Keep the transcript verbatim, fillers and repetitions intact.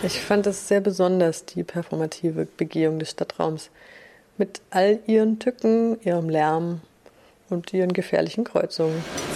Ich fand es sehr besonders, die performative Begehung des Stadtraums. Mit all ihren Tücken, ihrem Lärm und ihren gefährlichen Kreuzungen.